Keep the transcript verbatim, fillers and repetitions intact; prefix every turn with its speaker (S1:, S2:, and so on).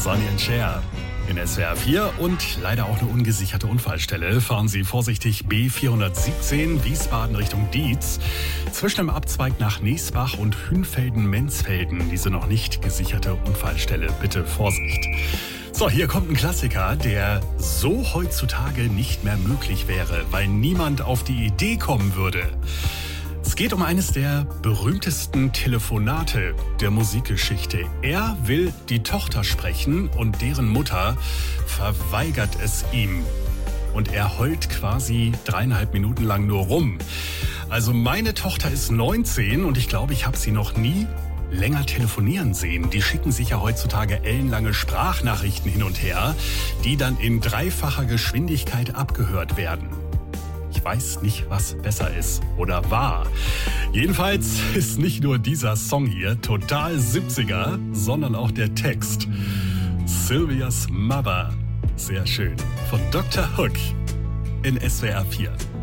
S1: Sonny and Cher in S W R vier und leider auch eine ungesicherte Unfallstelle. Fahren Sie vorsichtig B vierhundertsiebzehn Wiesbaden Richtung Dietz. Zwischen dem Abzweig nach Neesbach und Hünfelden-Menzfelden diese noch nicht gesicherte Unfallstelle. Bitte Vorsicht. So, hier kommt ein Klassiker, der so heutzutage nicht mehr möglich wäre, weil niemand auf die Idee kommen würde. Es geht um eines der berühmtesten Telefonate der Musikgeschichte. Er will die Tochter sprechen und deren Mutter verweigert es ihm. Und er heult quasi dreieinhalb Minuten lang nur rum. Also meine Tochter ist neunzehn und ich glaube, ich habe sie noch nie länger telefonieren sehen. Die schicken sich ja heutzutage ellenlange Sprachnachrichten hin und her, die dann in dreifacher Geschwindigkeit abgehört werden. Ich weiß nicht, was besser ist oder war. Jedenfalls ist nicht nur dieser Song hier total siebziger, sondern auch der Text. Sylvia's Mother. Sehr schön. Von Doktor Hook in S W R vier.